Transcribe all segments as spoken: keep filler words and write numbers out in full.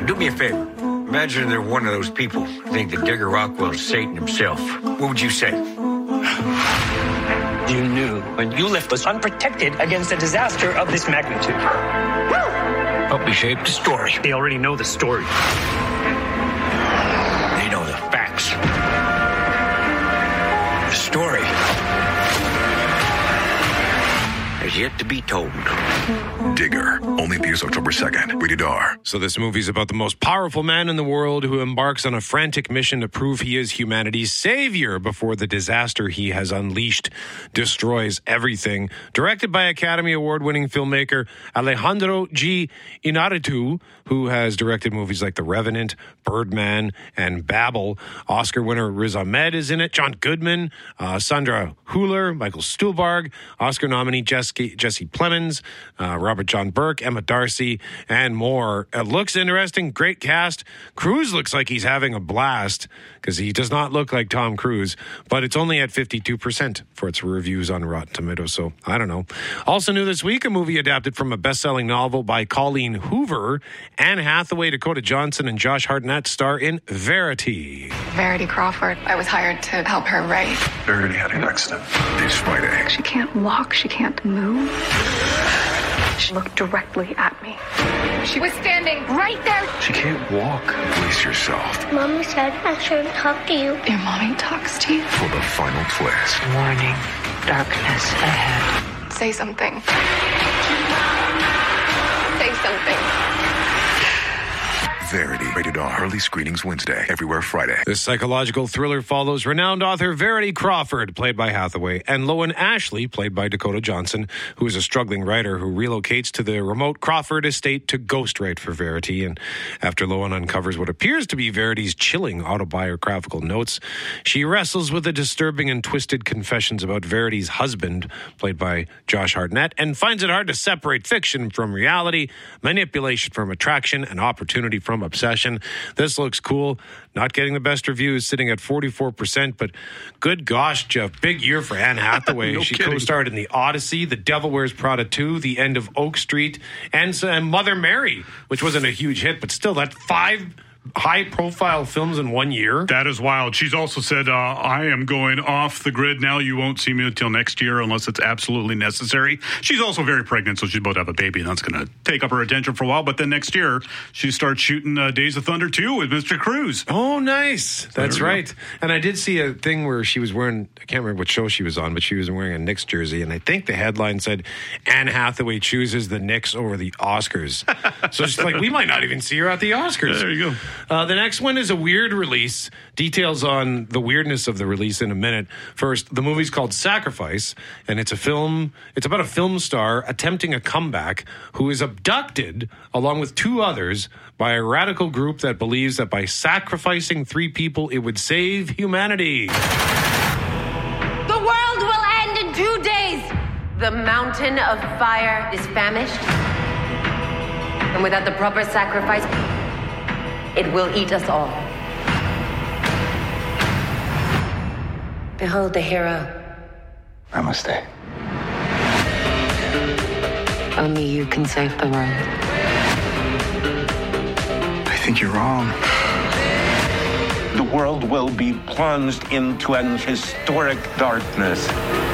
do me a favor. Imagine they're one of those people who think that Digger Rockwell's Satan himself. What would you say? You knew when you left us unprotected against a disaster of this magnitude. Help me shape the story. They already know the story. They know the facts. The story has yet to be told. Digger, only appears October second. Rated R. So this movie's about the most powerful man in the world who embarks on a frantic mission to prove he is humanity's savior before the disaster he has unleashed destroys everything. Directed by Academy Award-winning filmmaker Alejandro G. Inarritu, who has directed movies like The Revenant, Birdman, and Babel. Oscar winner Riz Ahmed is in it. John Goodman, uh, Sandra Hüller, Michael Stuhlbarg, Oscar nominee Jesse, Jesse Plemons, uh, Robert John Burke, Emma Darcy, and more. It looks interesting. Great cast. Cruise looks like he's having a blast because he does not look like Tom Cruise, but it's only at fifty-two percent for its reviews on Rotten Tomatoes, so I don't know. Also new this week, a movie adapted from a best-selling novel by Colleen Hoover. Anne Hathaway, Dakota Johnson, and Josh Hartnett star in Verity. Verity Crawford. I was hired to help her write. Verity had an accident this Friday. She can't walk. She can't move. She looked directly at me. She was standing right there. She can't walk. Brace yourself Mommy said I shouldn't talk to you. Your mommy talks to you. for the final twist. Warning, darkness ahead. Say something. Say something. Verity. Rated R. Early screenings Wednesday. Everywhere Friday. This psychological thriller follows renowned author Verity Crawford, played by Hathaway, and Lowen Ashley, played by Dakota Johnson, who is a struggling writer who relocates to the remote Crawford estate to ghostwrite for Verity. And after Lowen uncovers what appears to be Verity's chilling autobiographical notes, she wrestles with the disturbing and twisted confessions about Verity's husband, played by Josh Hartnett, and finds it hard to separate fiction from reality, manipulation from attraction, and opportunity from obsession. This looks cool. Not getting the best reviews, sitting at forty-four percent, but good gosh, Jeff, big year for Anne Hathaway. No she kidding. co-starred in The Odyssey, The Devil Wears Prada two, The End of Oak Street, and, and Mother Mary, which wasn't a huge hit, but still, that five high-profile films in one year. That is wild. She's also said, uh, I am going off the grid now. You won't see me until next year unless it's absolutely necessary. She's also very pregnant, so she's about to have a baby, and that's going to take up her attention for a while. But then next year, she starts shooting uh, Days of Thunder two with Mister Cruz. Oh, nice. That's there we right. And I did see a thing where she was wearing, I can't remember what show she was on, but she was wearing a Knicks jersey, and I think the headline said, Anne Hathaway chooses the Knicks over the Oscars. So she's like, we might not even see her at the Oscars. There you go. Uh, the next one is a weird release. Details on the weirdness of the release in a minute. First, the movie's called Sacrifice, and it's a film. It's about a film star attempting a comeback who is abducted along with two others by a radical group that believes that by sacrificing three people, it would save humanity. The world will end in two days. The mountain of fire is famished, and without the proper sacrifice, it will eat us all. Behold the hero. Namaste. Only you can save the world. I think you're wrong. The world will be plunged into an historic darkness.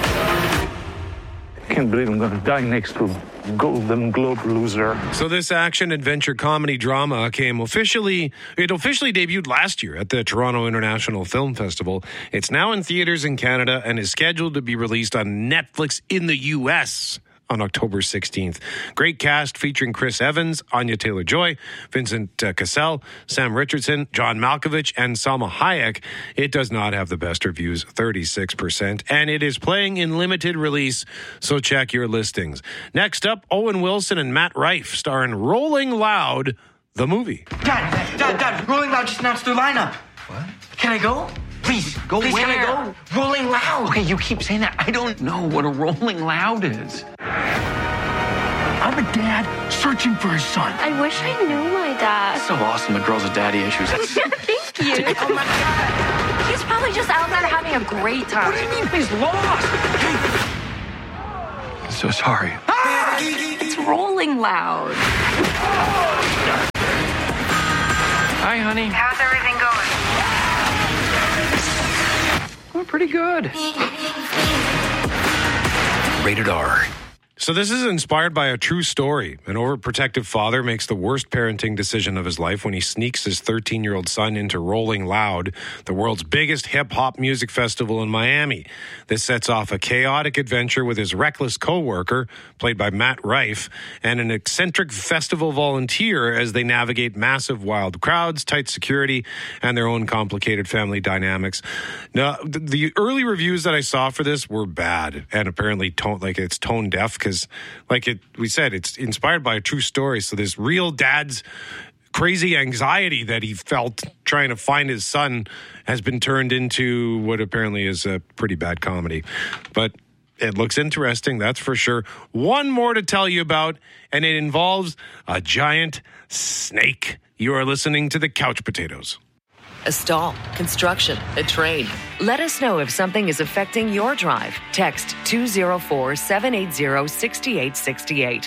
I can't believe I'm going to die next to Golden Globe loser. So this action adventure comedy drama came officially, it officially debuted last year at the Toronto International Film Festival. It's now in theaters in Canada and is scheduled to be released on Netflix in the U S on October sixteenth. Great cast featuring Chris Evans, Anya Taylor-Joy, Vincent uh, Cassell, Sam Richardson, John Malkovich, and Salma Hayek. It does not have the best reviews, thirty-six percent, and it is playing in limited release, so check your listings. Next up, Owen Wilson and Matt Rife star in Rolling Loud, the movie. Dad, Dad, Dad, Rolling Loud just announced their lineup. What? Can I go? Please, Go please, where? can I go? Rolling Loud. Okay, you keep saying that. I don't know what a Rolling Loud is. I'm a dad searching for his son. I wish I knew my dad. So awesome, the girls with daddy issues. Thank you. Oh my God. He's probably just out there having a great time. What do you mean he's lost? I'm so sorry. It's Rolling Loud. Hi, honey. How's everything going? We're pretty good. Rated R. So this is inspired by a true story. An overprotective father makes the worst parenting decision of his life when he sneaks his thirteen-year-old son into Rolling Loud, the world's biggest hip-hop music festival in Miami. This sets off a chaotic adventure with his reckless co-worker, played by Matt Rife, and an eccentric festival volunteer as they navigate massive wild crowds, tight security, and their own complicated family dynamics. Now, the early reviews that I saw for this were bad, and apparently tone, like it's tone deaf, because like it, we said, it's inspired by a true story. So this real dad's crazy anxiety that he felt trying to find his son has been turned into what apparently is a pretty bad comedy. But it looks interesting, that's for sure. One more to tell you about, and it involves a giant snake. You are listening to the Couch Potatoes. A stall, construction, a train. Let us know if something is affecting your drive. Text two oh four, seven eight zero, six eight six eight.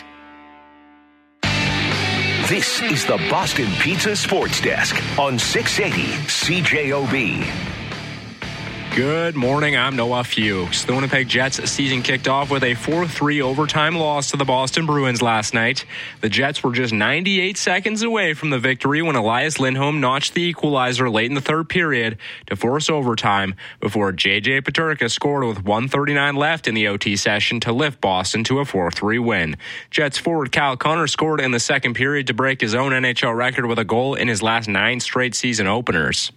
This is the Boston Pizza Sports Desk on six eighty C J O B. Good morning, I'm Noah Fuchs. The Winnipeg Jets season kicked off with a four three overtime loss to the Boston Bruins last night. The Jets were just ninety-eight seconds away from the victory when Elias Lindholm notched the equalizer late in the third period to force overtime before J J Peterka scored with one thirty-nine left in the O T session to lift Boston to a four three win. Jets forward Kyle Connor scored in the second period to break his own N H L record with a goal in his last nine straight season openers.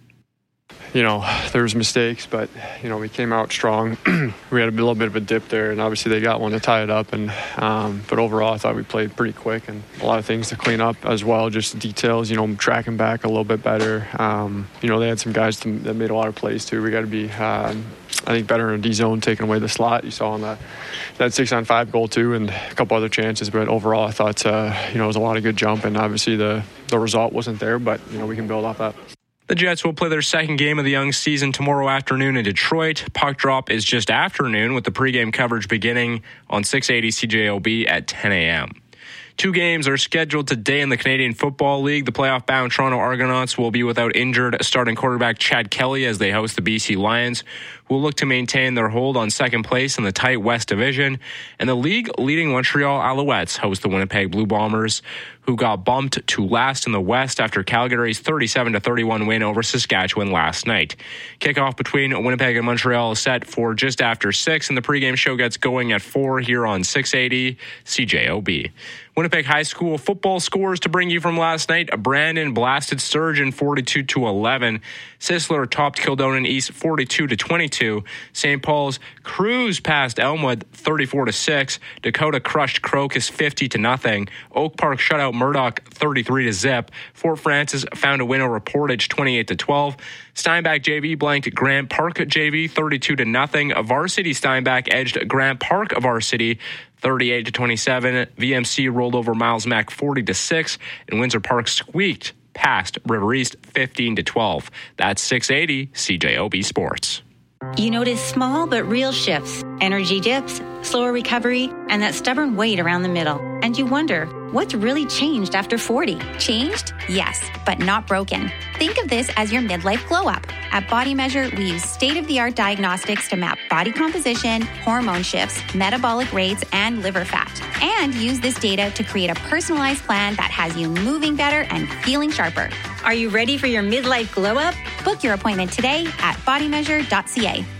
You know, there was mistakes, but, you know, we came out strong. We had a little bit of a dip there, and obviously they got one to tie it up. And um, But overall, I thought we played pretty quick and a lot of things to clean up as well, just details, you know, tracking back a little bit better. Um, you know, they had some guys to, that made a lot of plays, too. We got to be, um, I think, better in D-zone, taking away the slot. You saw on that, that six-on-five goal, too, and a couple other chances. But overall, I thought, uh, you know, it was a lot of good jump, and obviously the, the result wasn't there, but, you know, we can build off that. The Jets will play their second game of the young season tomorrow afternoon in Detroit. Puck drop is just afternoon with the pregame coverage beginning on six eighty C J O B at ten a.m. Two games are scheduled today in the Canadian Football League. The playoff-bound Toronto Argonauts will be without injured starting quarterback Chad Kelly as they host the B C Lions, who will look to maintain their hold on second place in the tight West Division. And the league-leading Montreal Alouettes host the Winnipeg Blue Bombers, who got bumped to last in the West after Calgary's thirty-seven to thirty-one win over Saskatchewan last night. Kickoff between Winnipeg and Montreal is set for just after six, and the pregame show gets going at four here on six eighty C J O B. Winnipeg High School football scores to bring you from last night. Brandon blasted Sturgeon forty-two to eleven. Sisler topped Kildonan East forty-two to twenty-two. Saint Paul's cruised past Elmwood thirty-four to six. Dakota crushed Crocus fifty to nothing. Oak Park shut out Murdoch thirty-three to zip. Fort Francis found a win over Portage twenty-eight to twelve. Steinbach J V blanked Grant Park J V thirty-two to nothing. Varsity Steinbach edged Grant Park Varsity thirty-eight to twenty-seven. V M C rolled over Miles Mac forty to six, and Windsor Park squeaked past River East fifteen to twelve. That's six eighty C J O B Sports. You notice small but real shifts, energy dips, slower recovery, and that stubborn weight around the middle. And you wonder, what's really changed after forty? Changed? Yes, but not broken. Think of this as your midlife glow-up. At Body Measure, we use state-of-the-art diagnostics to map body composition, hormone shifts, metabolic rates, and liver fat. And use this data to create a personalized plan that has you moving better and feeling sharper. Are you ready for your midlife glow-up? Book your appointment today at body measure dot c a.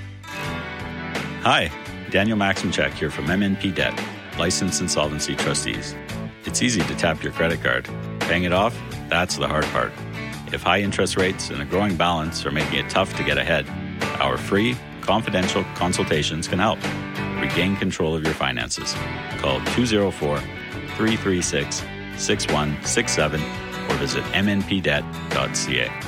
Hi, Daniel Maximchak here from M N P Debt, Licensed Insolvency Trustees. It's easy to tap your credit card. Paying it off, that's the hard part. If high interest rates and a growing balance are making it tough to get ahead, our free, confidential consultations can help. Regain control of your finances. Call two oh four, three three six, six one six seven or visit m n p debt dot c a.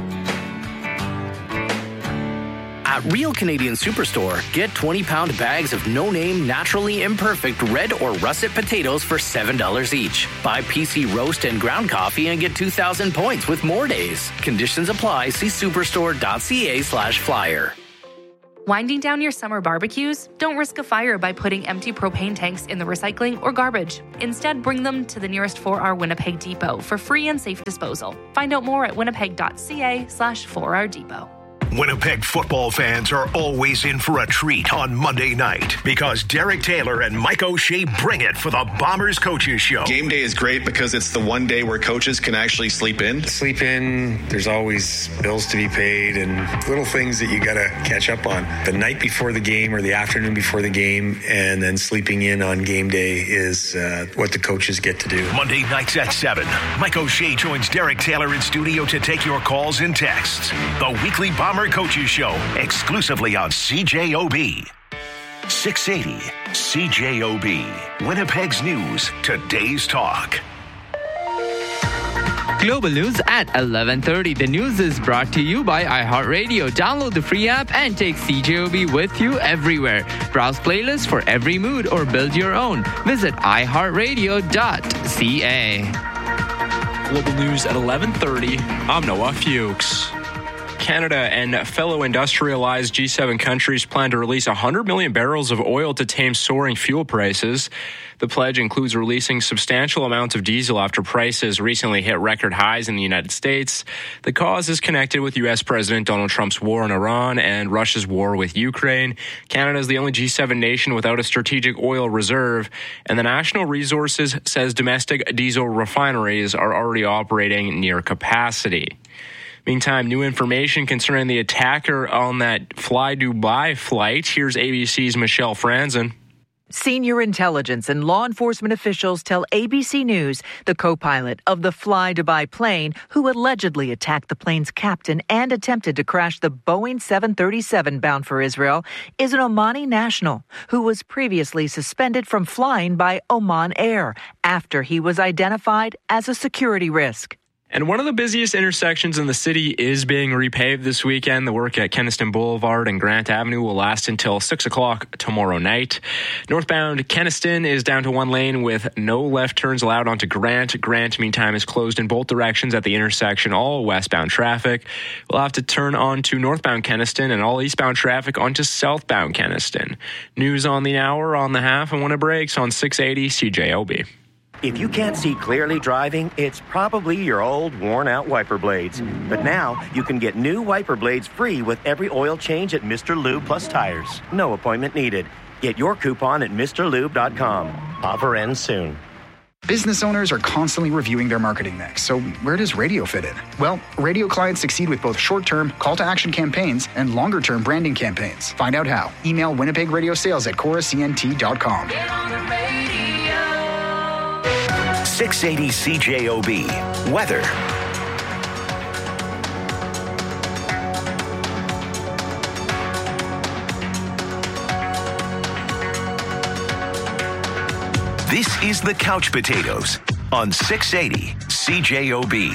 At Real Canadian Superstore, get twenty-pound bags of no-name, naturally imperfect red or russet potatoes for seven dollars each. Buy P C roast and ground coffee and get two thousand points with more days. Conditions apply. See superstore dot c a slash flyer. Winding down your summer barbecues? Don't risk a fire by putting empty propane tanks in the recycling or garbage. Instead, bring them to the nearest four R Winnipeg depot for free and safe disposal. Find out more at winnipeg.ca slash 4R depot. Winnipeg football fans are always in for a treat on Monday night because Derek Taylor and Mike O'Shea bring it for the Bombers Coaches Show. Game day is great because it's the one day where coaches can actually sleep in. Sleep in, there's always bills to be paid and little things that you got to catch up on. The night before the game or the afternoon before the game and then sleeping in on game day is uh, what the coaches get to do. Monday nights at seven, Mike O'Shea joins Derek Taylor in studio to take your calls and texts. The weekly Bomber Coaches Show, exclusively on C J O B. six eighty C J O B. Winnipeg's news, today's talk. Global News at eleven thirty. The news is brought to you by iHeartRadio. Download the free app and take C J O B with you everywhere. Browse playlists for every mood or build your own. Visit i heart radio dot c a. Global News at eleven thirty. I'm Noah Fuchs. Canada and fellow industrialized G seven countries plan to release one hundred million barrels of oil to tame soaring fuel prices. The pledge includes releasing substantial amounts of diesel after prices recently hit record highs in the United States. The cause is connected with U S President Donald Trump's war in Iran and Russia's war with Ukraine. Canada is the only G seven nation without a strategic oil reserve, and the National Resources says domestic diesel refineries are already operating near capacity. Meantime, new information concerning the attacker on that Fly Dubai flight. Here's A B C's Michelle Franzen. Senior intelligence and law enforcement officials tell A B C News the co-pilot of the Fly Dubai plane, who allegedly attacked the plane's captain and attempted to crash the Boeing seven thirty-seven bound for Israel, is an Omani national who was previously suspended from flying by Oman Air after he was identified as a security risk. And one of the busiest intersections in the city is being repaved this weekend. The work at Kenaston Boulevard and Grant Avenue will last until six o'clock tomorrow night. Northbound Kenaston is down to one lane with no left turns allowed onto Grant. Grant, meantime, is closed in both directions at the intersection. All westbound traffic will have to turn onto northbound Kenaston and all eastbound traffic onto southbound Kenaston. News on the hour, on the half, and when it breaks on six eighty C J O B. If you can't see clearly driving, it's probably your old, worn-out wiper blades. But now, you can get new wiper blades free with every oil change at Mister Lube Plus Tires. No appointment needed. Get your coupon at Mr Lube dot com. Offer ends soon. Business owners are constantly reviewing their marketing mix, so where does radio fit in? Well, radio clients succeed with both short-term call-to-action campaigns and longer-term branding campaigns. Find out how. Email Winnipeg Radio Sales at Cora C N T dot com. six eighty C J O B. Weather. This is the Couch Potatoes on six eighty C J O B.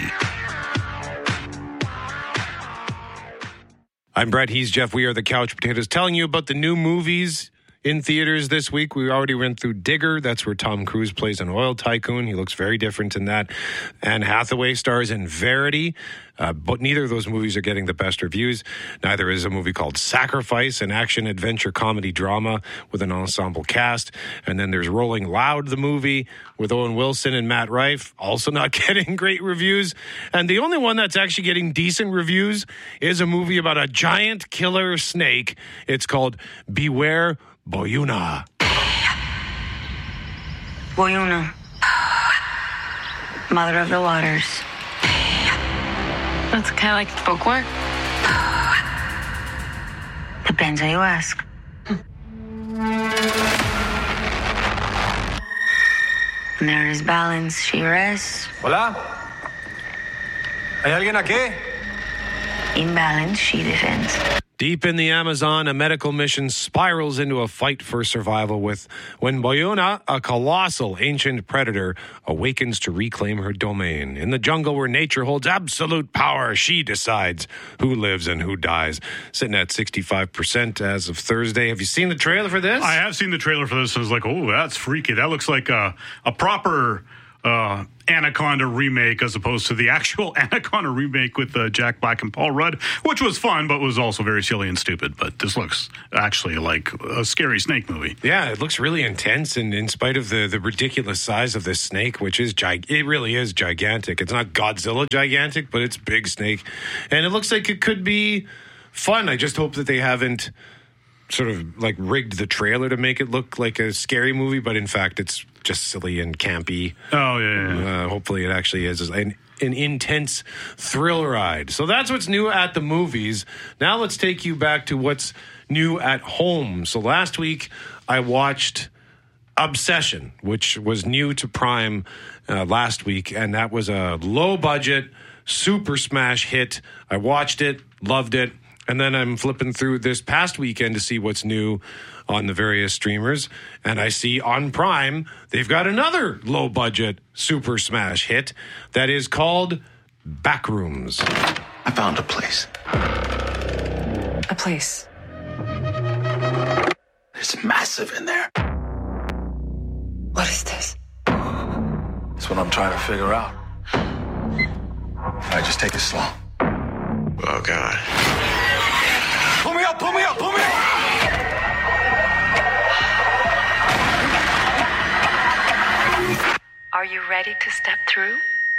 I'm Brett. He's Jeff. We are the Couch Potatoes, telling you about the new movies in theaters this week. We already went through Digger. That's where Tom Cruise plays an oil tycoon. He looks very different in that. Anne Hathaway stars in Verity. Uh, but neither of those movies are getting the best reviews. Neither is a movie called Sacrifice, an action-adventure comedy drama with an ensemble cast. And then there's Rolling Loud, the movie with Owen Wilson and Matt Rife, also not getting great reviews. And the only one that's actually getting decent reviews is a movie about a giant killer snake. It's called Beware Boyuna. Boyuna, mother of the waters. That's kind of like folklore. Depends how you ask. When there is balance, she rests. Hola. ¿Hay alguien aquí? Imbalance, she defends. Deep in the Amazon, a medical mission spirals into a fight for survival with when Boyuna, a colossal ancient predator, awakens to reclaim her domain. In the jungle where nature holds absolute power, she decides who lives and who dies. Sitting at sixty-five percent as of Thursday. Have you seen the trailer for this? I have seen the trailer for this. I was like, oh, that's freaky. That looks like a, a proper uh, Anaconda remake as opposed to the actual Anaconda remake with uh, Jack Black and Paul Rudd, which was fun, but was also very silly and stupid. But this looks actually like a scary snake movie. Yeah, it looks really intense, and in spite of the, the ridiculous size of this snake, which is gig- it really is gigantic. It's not Godzilla gigantic, but it's big snake, and it looks like it could be fun. I just hope that they haven't sort of like rigged the trailer to make it look like a scary movie, but in fact it's just silly and campy. Oh, yeah, yeah, yeah. Uh, hopefully it actually is an, an intense thrill ride. So that's what's new at the movies. Now let's take you back to what's new at home. So last week I watched Obsession, which was new to Prime uh, last week, and that was a low-budget, super smash hit. I watched it, loved it. And then I'm flipping through this past weekend to see what's new on the various streamers. And I see on Prime, they've got another low-budget super smash hit that is called Backrooms. I found a place. A place. It's massive in there. What is this? That's what I'm trying to figure out. All right, just take it slow. Oh, God. Pull me up, pull me up, pull me up! Are you ready to step through?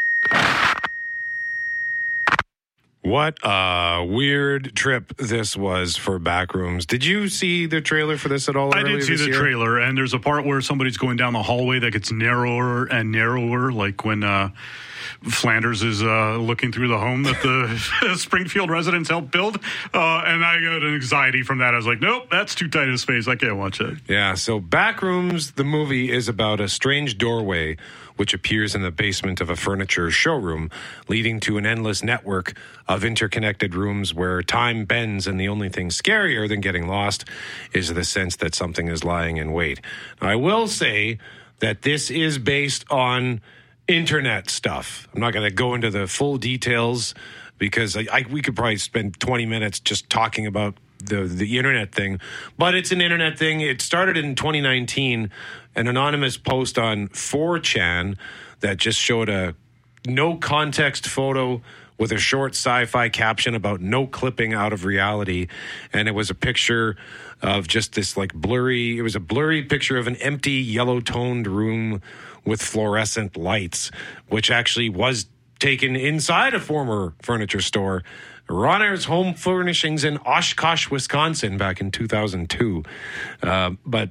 What a weird trip this was for Backrooms. Did you see the trailer for this at all? I did see the year? trailer, and there's a part where somebody's going down the hallway that gets narrower and narrower, like when uh, Flanders is uh, looking through the home that the Springfield residents helped build. Uh, and I got an anxiety from that. I was like, nope, that's too tight of space. I can't watch it. Yeah, so Backrooms, the movie, is about a strange doorway which appears in the basement of a furniture showroom, leading to an endless network of interconnected rooms where time bends, and the only thing scarier than getting lost is the sense that something is lying in wait. Now, I will say that this is based on internet stuff. I'm not going to go into the full details because I, I, we could probably spend twenty minutes just talking about the the internet thing, but it's an internet thing. It started in twenty nineteen, an anonymous post on four chan that just showed a no context photo with a short sci-fi caption about no clipping out of reality, and it was a picture of just this like blurry, it was a blurry picture of an empty yellow toned room with fluorescent lights, which actually was taken inside a former furniture store, Ronner's Home Furnishings in Oshkosh, Wisconsin, back in two thousand two. Uh, but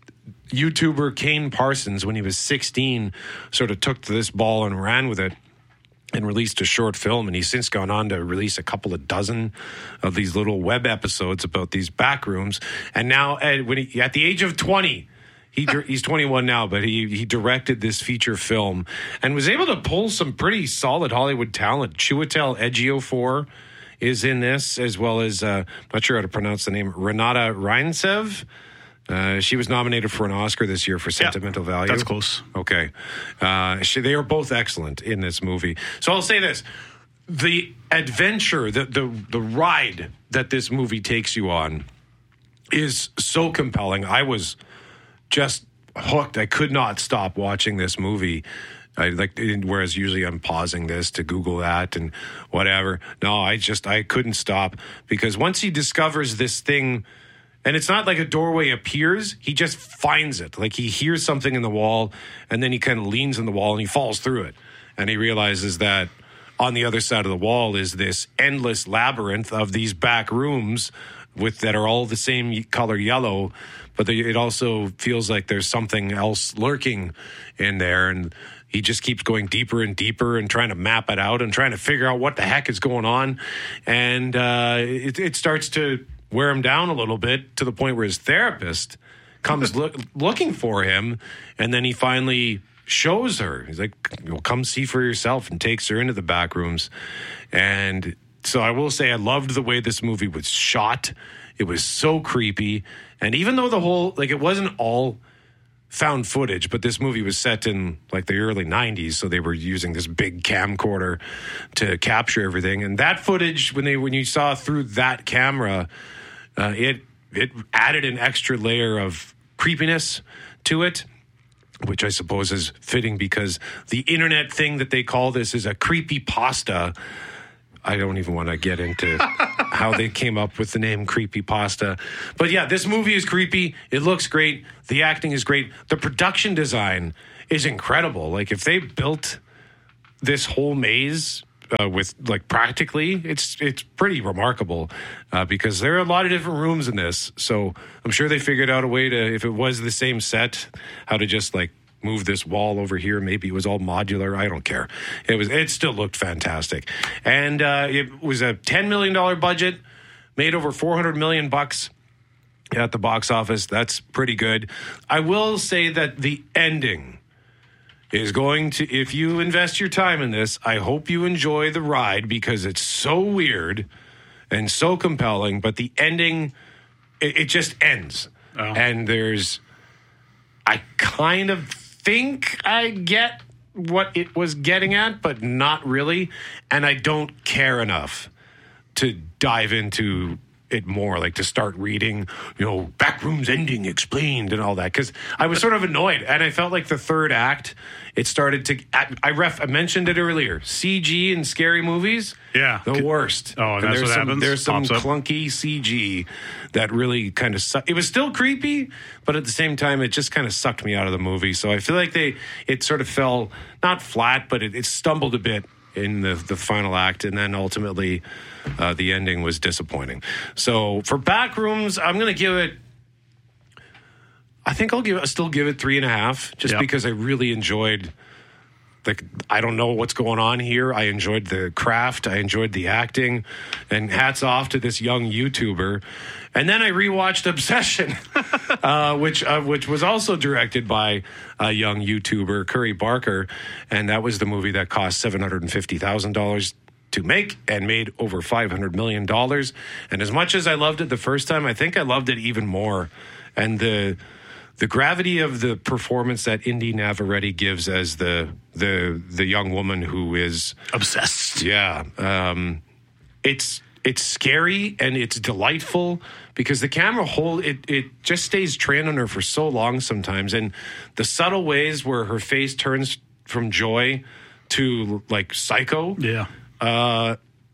YouTuber Kane Parsons, when he was sixteen, sort of took to this ball and ran with it and released a short film. And he's since gone on to release a couple of dozen of these little web episodes about these back rooms. And now, at, when he, at the age of twenty, He he's twenty-one now, but he he directed this feature film and was able to pull some pretty solid Hollywood talent. Chiwetel Ejiofor is in this, as well as, uh, I'm not sure how to pronounce the name, Renata Reinsev. Uh, she was nominated for an Oscar this year for Sentimental yeah, Value. That's close. Okay. Uh, she, they are both excellent in this movie. So I'll say this. The adventure, the, the, the ride that this movie takes you on is so compelling. I was just hooked. I could not stop watching this movie. I like, whereas usually I'm pausing this to Google that and whatever. No, I just, I couldn't stop, because once he discovers this thing, and it's not like a doorway appears, he just finds it. Like he hears something in the wall, and then he kind of leans in the wall and he falls through it. And he realizes that on the other side of the wall is this endless labyrinth of these back rooms with that are all the same color yellow, but they, it also feels like there's something else lurking in there. And he just keeps going deeper and deeper and trying to map it out and trying to figure out what the heck is going on. And uh, it, it starts to wear him down a little bit, to the point where his therapist comes look, looking for him, and then he finally shows her. He's like, well, come see for yourself, and takes her into the back rooms. And so I will say I loved the way this movie was shot. It was so creepy. And even though the whole, like, it wasn't all found footage, but this movie was set in like the early nineties, so they were using this big camcorder to capture everything. And that footage, when they when you saw through that camera, uh, it it added an extra layer of creepiness to it. which I suppose is fitting because the internet thing that they call this is a creepypasta. I don't even want to get into how they came up with the name creepypasta. But yeah, this movie is creepy. It looks great. The acting is great. The production design is incredible. Like if they built this whole maze uh, with like practically, it's it's pretty remarkable uh, because there are a lot of different rooms in this. So I'm sure they figured out a way to, if it was the same set, how to just like move this wall over here. Maybe it was all modular. I don't care. It was. It still looked fantastic, and uh, it was a ten million dollars budget, made over four hundred million bucks at the box office. That's pretty good. I will say that the ending is going to, if you invest your time in this, I hope you enjoy the ride because it's so weird and so compelling. But the ending, it, it just ends, oh. and there's, I kind of think I get what it was getting at, but not really. And I don't care enough to dive into it more, like to start reading, you know, Backrooms ending explained and all that. Because I was sort of annoyed. And I felt like the third act, it started to, I, ref, I mentioned it earlier, C G in scary movies, yeah, the worst. Oh, and that's there's what some, happens? There's some Pops up. clunky C G that really kind of sucked. It was still creepy, but at the same time, it just kind of sucked me out of the movie. So I feel like they, it sort of fell, not flat, but it, it stumbled a bit in the, the final act, and then ultimately uh, the ending was disappointing. So for Backrooms, I'm going to give it, I think I'll give I'll still give it three and a half, just yep. because I really enjoyed, like, I don't know what's going on here. I enjoyed the craft. I enjoyed the acting, and hats off to this young YouTuber. And then I rewatched Obsession, uh, which uh, which was also directed by a young YouTuber, Curry Barker, and that was the movie that cost seven hundred fifty thousand dollars to make and made over five hundred million dollars. And as much as I loved it the first time, I think I loved it even more. And the the gravity of the performance that Indy Navarrete gives as the the the young woman who is obsessed. Yeah, um, it's. It's scary and it's delightful because the camera hold it it just stays trained on her for so long sometimes, and the subtle ways where her face turns from joy to like psycho. Yeah, uh,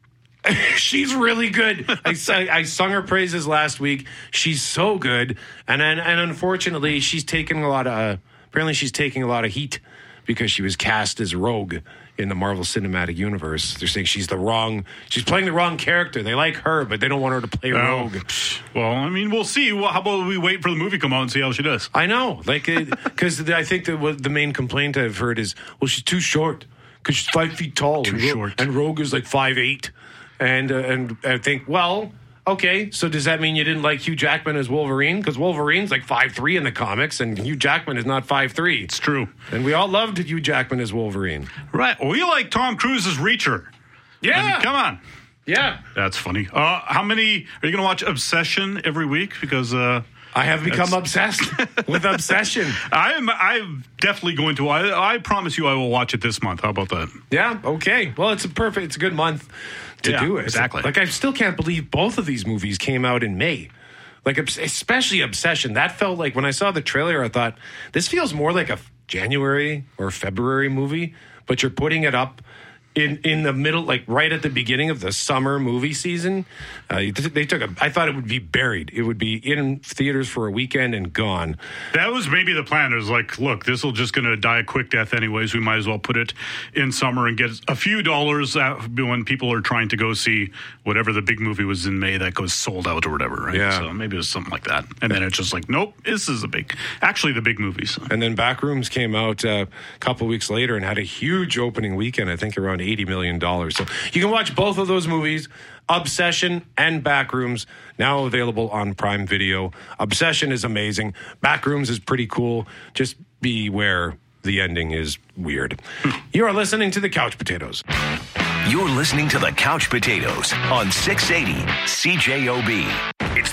she's really good. I, I sung her praises last week. She's so good, and and, and unfortunately, she's taking a lot of. Uh, apparently, she's taking a lot of heat because she was cast as Rogue in the Marvel Cinematic Universe. They're saying she's the wrong, she's playing the wrong character. They like her, but they don't want her to play oh, Rogue. Well, I mean, we'll see. Well, how about we wait for the movie to come out and see how she does? I know. Like, because I think that what the main complaint I've heard is, well, she's too short because she's five feet tall. Too and short. Ro- and Rogue is like five eight. And, uh, and I think, well, okay, so does that mean you didn't like Hugh Jackman as Wolverine? Because Wolverine's like five three in the comics, and Hugh Jackman is not five three. It's true. And we all loved Hugh Jackman as Wolverine. Right. We like Tom Cruise's Reacher. Yeah. I mean, come on. Yeah. That's funny. Uh, how many, are you going to watch Obsession every week? Because... Uh, I have become obsessed with Obsession. I am. I'm definitely going to. I, I promise you, I will watch it this month. How about that? Yeah. Okay. Well, it's a perfect. It's a good month to yeah, do it. Exactly. Like, I still can't believe both of these movies came out in May. Like, especially Obsession. That felt like when I saw the trailer, I thought this feels more like a January or February movie, but you're putting it up in in the middle, like right at the beginning of the summer movie season. Uh, they took a, I thought it would be buried. It would be in theaters for a weekend and gone. That was maybe the plan. It was like, look, this will just going to die a quick death anyways. We might as well put it in summer and get a few dollars out when people are trying to go see whatever the big movie was in May that goes sold out or whatever, right? Yeah. So maybe it was something like that. And then it's just like, nope, this is a big, actually the big movie. So. And then Backrooms came out uh, a couple weeks later and had a huge opening weekend, I think around eighty million dollars. So you can watch both of those movies, Obsession and Backrooms, now available on Prime Video. Obsession is amazing. Backrooms is pretty cool. Just beware, the ending is weird. You are listening to The Couch Potatoes. You're listening to The Couch Potatoes on six eighty C J O B. It's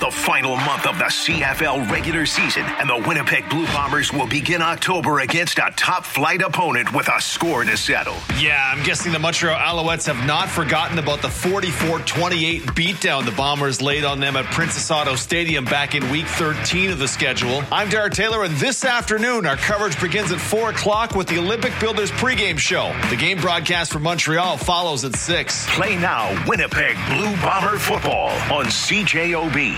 the final month of the C F L regular season, and the Winnipeg Blue Bombers will begin October against a top-flight opponent with a score to settle. Yeah, I'm guessing the Montreal Alouettes have not forgotten about the forty-four twenty-eight beatdown the Bombers laid on them at Princess Auto Stadium back in week thirteen of the schedule. I'm Derek Taylor, and this afternoon our coverage begins at four o'clock with the Olympic Builders pregame show. The game broadcast from Montreal follows at six. Play now Winnipeg Blue Bomber football on C J O B.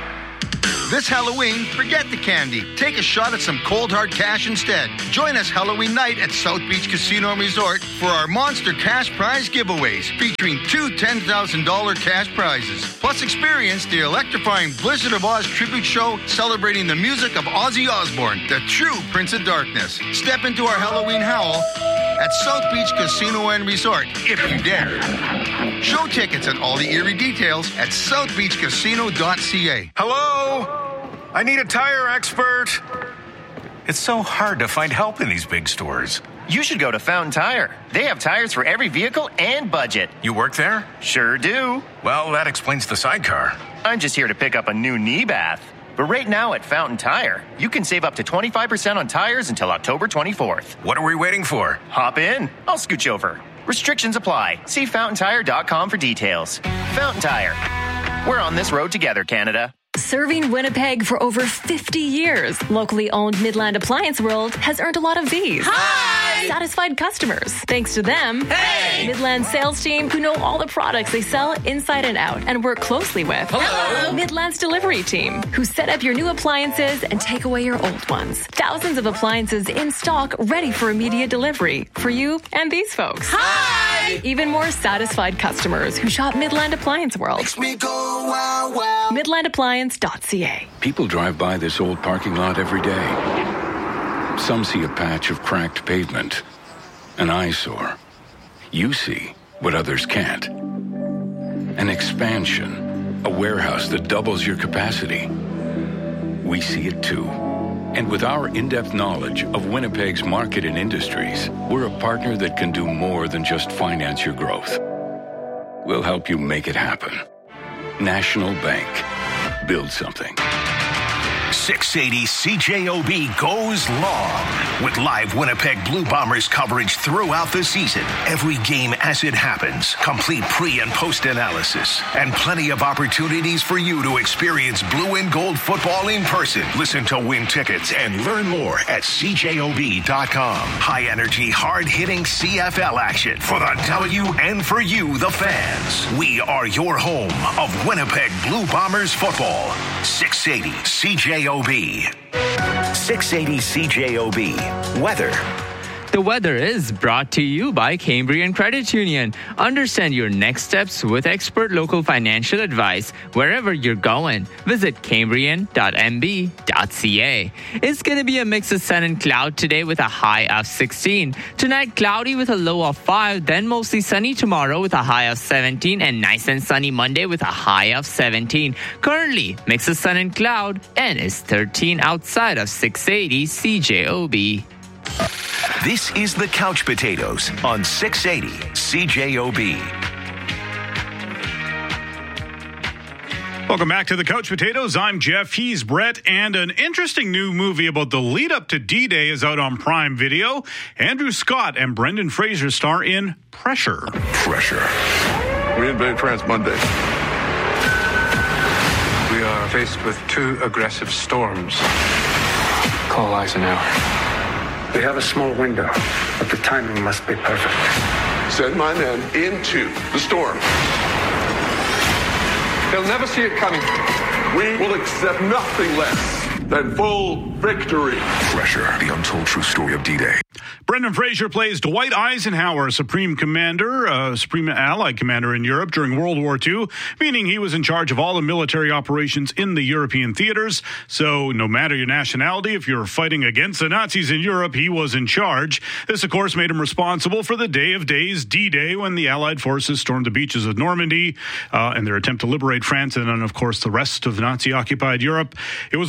This Halloween, forget the candy. Take a shot at some cold hard cash instead. Join us Halloween night at South Beach Casino and Resort for our monster cash prize giveaways, featuring two ten thousand dollars cash prizes. Plus experience the electrifying Blizzard of Oz tribute show celebrating the music of Ozzy Osbourne, the true Prince of Darkness. Step into our Halloween howl at South Beach Casino and Resort, if you dare. Show tickets and all the eerie details at south beach casino dot c a. Hello? I need a tire expert. It's so hard to find help in these big stores. You should go to Fountain Tire. They have tires for every vehicle and budget. You work there? Sure do. Well, that explains the sidecar. I'm just here to pick up a new knee bath. But right now at Fountain Tire, you can save up to twenty-five percent on tires until October twenty-fourth. What are we waiting for? Hop in. I'll scooch over. Restrictions apply. See fountain tire dot com for details. Fountain Tire. We're on this road together, Canada. Serving Winnipeg for over fifty years, locally owned Midland Appliance World has earned a lot of these. Hi! Satisfied customers. Thanks to them, hey! Midland sales team who know all the products they sell inside and out and work closely with. Hello! Midland's delivery team who set up your new appliances and take away your old ones. Thousands of appliances in stock ready for immediate delivery for you and these folks. Hi! Even more satisfied customers who shop Midland Appliance World. Makes me go wow wow. Midland Appliance. .ca. People drive by this old parking lot every day. Some see a patch of cracked pavement, an eyesore. You see what others can't. An expansion, a warehouse that doubles your capacity. We see it too. And with our in-depth knowledge of Winnipeg's market and industries, we're a partner that can do more than just finance your growth. We'll help you make it happen. National Bank. Build something. six eighty C J O B goes long with live Winnipeg Blue Bombers coverage throughout the season. Every game as it happens, complete pre- and post-analysis, and plenty of opportunities for you to experience blue and gold football in person. Listen to win tickets and learn more at c j o b dot com. High-energy, hard-hitting C F L action for the W and for you, the fans. We are your home of Winnipeg Blue Bombers football. six eighty C J O B. six eighty C J O B. Weather. The weather is brought to you by Cambrian Credit Union. Understand your next steps with expert local financial advice wherever you're going. Visit cambrian dot m b dot c a. It's going to be a mix of sun and cloud today with a high of sixteen. Tonight, cloudy with a low of five, then mostly sunny tomorrow with a high of seventeen, and nice and sunny Monday with a high of seventeen. Currently, mix of sun and cloud and is thirteen outside of six eighty C J O B. This is the Couch Potatoes on six eighty C J O B. Welcome back to the Couch Potatoes. I'm Jeff. He's Brett. And an interesting new movie about the lead up to D-Day is out on Prime Video. Andrew Scott and Brendan Fraser star in Pressure. Pressure. We invade France Monday. We are faced with two aggressive storms. Call Eisenhower. We have a small window, but the timing must be perfect. Send my men into the storm. They'll never see it coming. We will accept nothing less than full victory. Pressure, the untold true story of D-Day. Brendan Fraser plays Dwight Eisenhower, Supreme Commander, uh, Supreme Allied Commander in Europe during World War Two, meaning he was in charge of all the military operations in the European theaters. So no matter your nationality, if you're fighting against the Nazis in Europe, he was in charge. This, of course, made him responsible for the Day of Days, D-Day, when the Allied forces stormed the beaches of Normandy uh, in their attempt to liberate France and then, of course, the rest of Nazi-occupied Europe. It was the most critical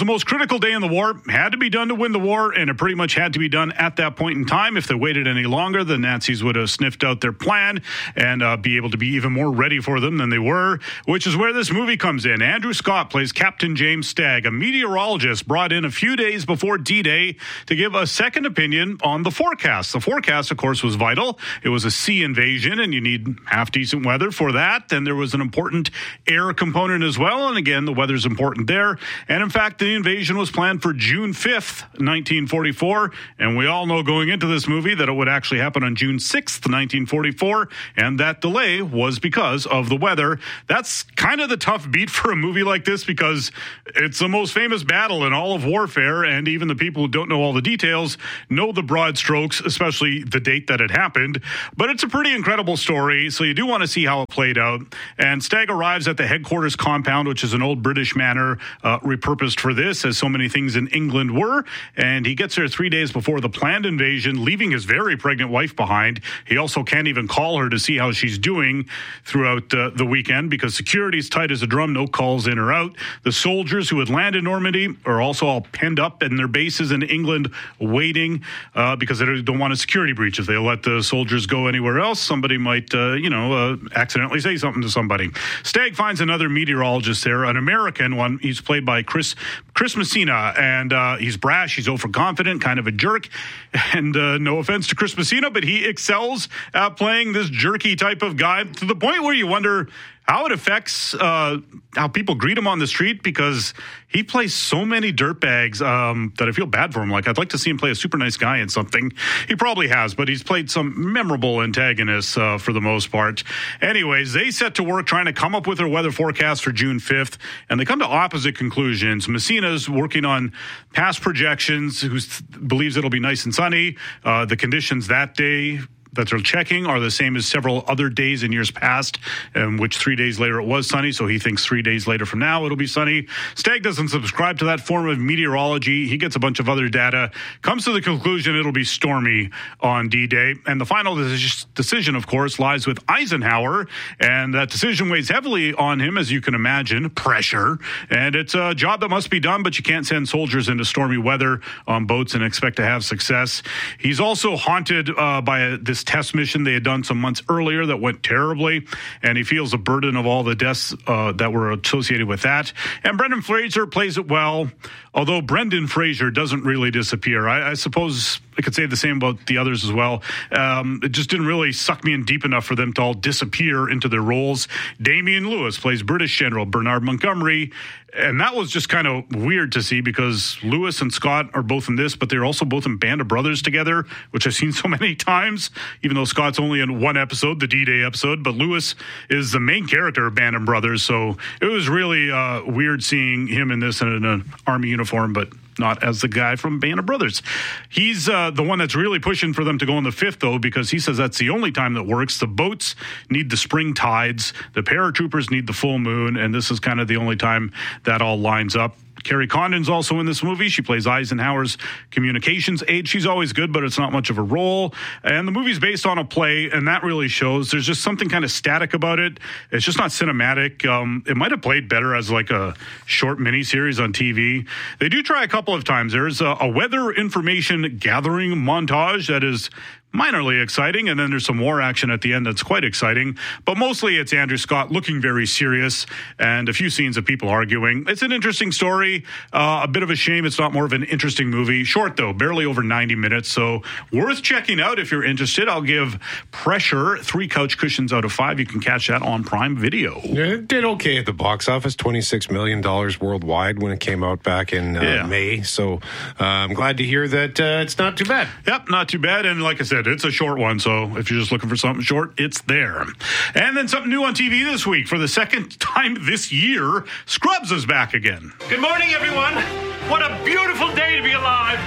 critical day in the war. Had to be done to win the war, and it pretty much had to be done at that point in time. If they waited any longer, the Nazis would have sniffed out their plan and uh, be able to be even more ready for them than they were, which is where this movie comes in. Andrew Scott plays Captain James Stagg, a meteorologist brought in a few days before D-Day to give a second opinion on the forecast. The forecast, of course, was vital. It was a sea invasion, and you need half-decent weather for that. And there was an important air component as well. And again, the weather's important there. And in fact, the invasion was planned for June fifth, nineteen forty-four. And we all know going into this movie that it would actually happen on June sixth, nineteen forty-four. And that delay was because of the weather. That's kind of the tough beat for a movie like this because it's the most famous battle in all of warfare. And even the people who don't know all the details know the broad strokes, especially the date that it happened. But it's a pretty incredible story. So you do want to see how it played out. And Stagg arrives at the headquarters compound, which is an old British manor uh, repurposed for this, as so many things in England were. And he gets there three days before the planned invasion, leaving his very pregnant wife behind. He also can't even call her to see how she's doing throughout uh, the weekend because security's tight as a drum, no calls in or out. The soldiers who had landed in Normandy are also all penned up in their bases in England waiting uh, because they don't want a security breach. If they let the soldiers go anywhere else, somebody might, uh, you know, uh, accidentally say something to somebody. Stagg finds another meteorologist there, an American one. He's played by Chris Chris Messina, and uh, he's brash, he's overconfident, kind of a jerk. And uh, no offense to Chris Messina, but he excels at playing this jerky type of guy to the point where you wonder how it affects uh, how people greet him on the street, because he plays so many dirtbags um, that I feel bad for him. Like, I'd like to see him play a super nice guy in something. He probably has, but he's played some memorable antagonists uh, for the most part. Anyways, they set to work trying to come up with their weather forecast for June fifth, and they come to opposite conclusions. Messina's working on past projections, who believes it'll be nice and sunny. Uh, the conditions that day that they're checking are the same as several other days in years past, in which three days later it was sunny, so he thinks three days later from now it'll be sunny. Stagg doesn't subscribe to that form of meteorology. He gets a bunch of other data, comes to the conclusion it'll be stormy on D-Day, and the final decision, of course, lies with Eisenhower, and that decision weighs heavily on him, as you can imagine, pressure, and it's a job that must be done, but you can't send soldiers into stormy weather on boats and expect to have success. He's also haunted uh, by a, this test mission they had done some months earlier that went terribly, and he feels the burden of all the deaths uh, that were associated with that. And Brendan Fraser plays it well, although Brendan Fraser doesn't really disappear. I, I suppose I could say the same about the others as well. Um, it just didn't really suck me in deep enough for them to all disappear into their roles. Damian Lewis plays British General Bernard Montgomery, and that was just kind of weird to see because Lewis and Scott are both in this, but they're also both in Band of Brothers together, which I've seen so many times, even though Scott's only in one episode, the D-Day episode, but Lewis is the main character of Band of Brothers, so it was really uh, weird seeing him in this in an army uniform, but not as the guy from Band of Brothers. He's uh, the one that's really pushing for them to go on the fifth, though, because he says that's the only time that works. The boats need the spring tides, the paratroopers need the full moon, and this is kind of the only time that all lines up. Carrie Condon's also in this movie. She plays Eisenhower's communications aide. She's always good, but it's not much of a role. And the movie's based on a play, and that really shows. There's just something kind of static about it. It's just not cinematic. Um, it might have played better as like a short miniseries on T V. They do try a couple of times. There's a, a weather information gathering montage that is minorly exciting, and then there's some war action at the end that's quite exciting, but mostly it's Andrew Scott looking very serious and a few scenes of people arguing. It's an interesting story, uh, a bit of a shame it's not more of an interesting movie. Short though, barely over ninety minutes, so worth checking out if you're interested. I'll give Pressure three couch cushions out of five. You can catch that on Prime Video. Yeah, it did okay at the box office, twenty-six million dollars worldwide when it came out back in uh, yeah. May, so uh, I'm glad to hear that uh, it's not too bad. Yep, not too bad, and like I said, it's a short one, so if you're just looking for something short, it's there. And then something new on T V this week. For the second time this year, Scrubs is back again. Good morning, everyone. What a beautiful day to be alive.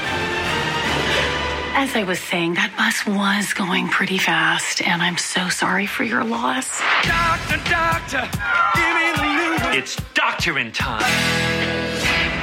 As I was saying, that bus was going pretty fast, and I'm so sorry for your loss. Doctor, doctor, give me the news. It's doctoring time.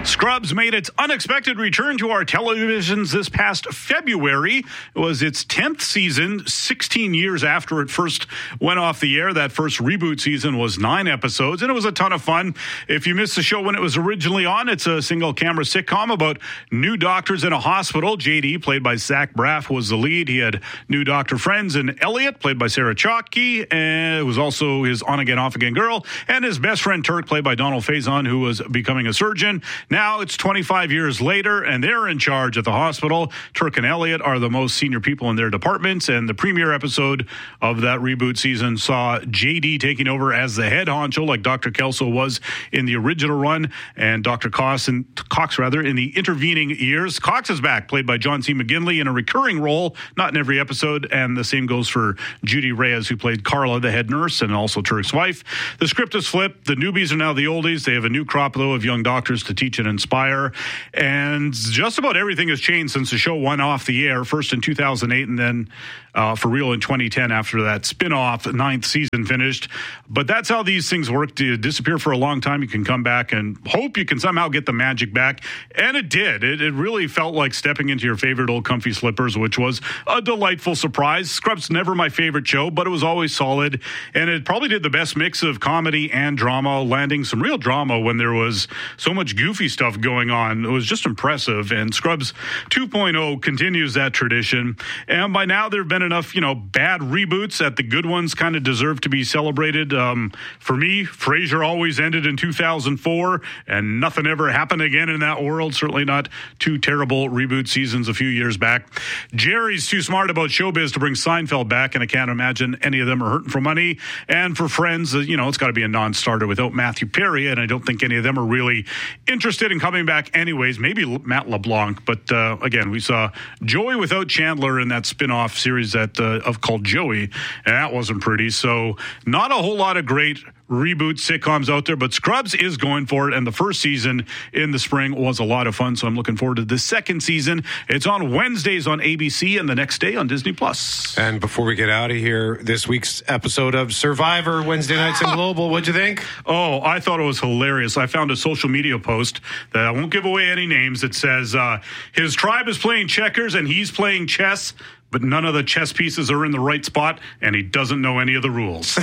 Scrubs made its unexpected return to our televisions this past February. It was its tenth season, sixteen years after it first went off the air. That first reboot season was nine episodes, and it was a ton of fun. If you missed the show when it was originally on, it's a single-camera sitcom about new doctors in a hospital. J D, played by Zach Braff, was the lead. He had new doctor friends, and Elliot, played by Sarah Chalke, and it was also his on-again, off-again girl, and his best friend Turk, played by Donald Faison, who was becoming a surgeon. Now it's twenty-five years later, and they're in charge at the hospital. Turk and Elliot are the most senior people in their departments, and the premiere episode of that reboot season saw J D taking over as the head honcho, like Doctor Kelso was in the original run, and Doctor Cox, and, Cox rather, in the intervening years. Cox is back, played by John C. McGinley, in a recurring role, not in every episode, and the same goes for Judy Reyes, who played Carla, the head nurse, and also Turk's wife. The script is flipped. The newbies are now the oldies. They have a new crop, though, of young doctors to teach and inspire. And just about everything has changed since the show went off the air, first in two thousand eight and then uh, for real in twenty ten after that spin-off ninth season finished. But that's how these things work. You disappear for a long time, you can come back and hope you can somehow get the magic back. And it did. It, it really felt like stepping into your favorite old comfy slippers, which was a delightful surprise. Scrubs never my favorite show, but it was always solid. And it probably did the best mix of comedy and drama, landing some real drama when there was so much goofy stuff going on. It was just impressive. And Scrubs two point oh continues that tradition. And by now, there have been enough, you know, bad reboots that the good ones kind of deserve to be celebrated. Um, for me, Frasier always ended in two thousand four, and nothing ever happened again in that world. Certainly not two terrible reboot seasons a few years back. Jerry's too smart about showbiz to bring Seinfeld back, and I can't imagine any of them are hurting for money. And for Friends, you know, it's got to be a non-starter without Matthew Perry, and I don't think any of them are really interested in coming back anyways. Maybe Matt LeBlanc, but uh, again, we saw Joey without Chandler in that spin-off series that uh, of called Joey, and that wasn't pretty. So not a whole lot of great reboot sitcoms out there, but Scrubs is going for it, and the first season in the spring was a lot of fun, so I'm looking forward to the second season. It's on Wednesdays on A B C and the next day on Disney Plus. And before we get out of here, this week's episode of Survivor, Wednesday nights in Global, what'd you think? Oh, I thought it was hilarious. I found a social media post that I won't give away any names. It says, uh, his tribe is playing checkers and he's playing chess, but none of the chess pieces are in the right spot, and he doesn't know any of the rules.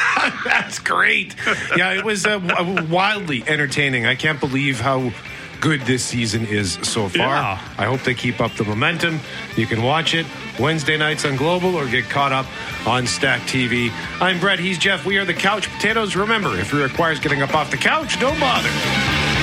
That's great. Yeah, it was uh, wildly entertaining. I can't believe how good this season is so far. Yeah. I hope they keep up the momentum. You can watch it Wednesday nights on Global or get caught up on Stack T V. I'm Brett. He's Jeff. We are the Couch Potatoes. Remember, if it requires getting up off the couch, don't bother.